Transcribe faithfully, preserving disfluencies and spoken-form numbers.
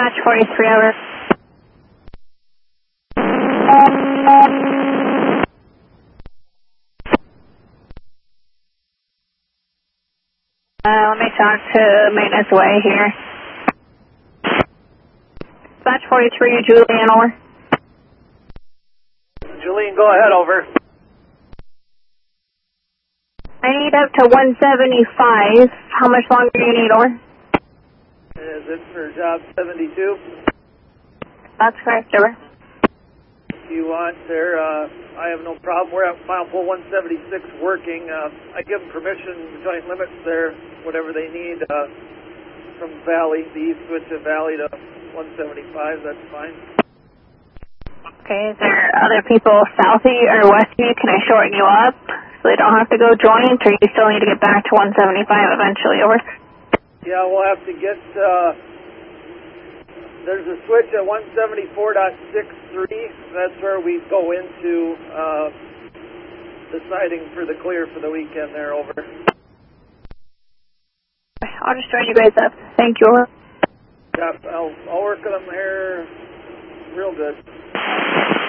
Dispatch forty-three, over. Uh, let me talk to maintenance away here. Dispatch forty-three, Julian, over. Julian, go ahead, over. I need up to one seventy-five. How much longer do you need, over? Is it for job seventy-two? That's correct, over. If you want there, uh, I have no problem. We're at mile pool one seventy-six working. Uh, I give them permission, joint limits there, whatever they need uh, from Valley, the east switch of Valley to one seventy-five, that's fine. Okay, is there other people south of you or west of you? Can I shorten you up so they don't have to go joint, or you still need to get back to one seventy-five eventually, over? Yeah, we'll have to get, uh, there's a switch at one seventy-four point six three. That's where we go into uh, deciding for the clear for the weekend there, over. I'll just join you guys up. Thank you, over. Yeah, I'll, I'll work on them here real good.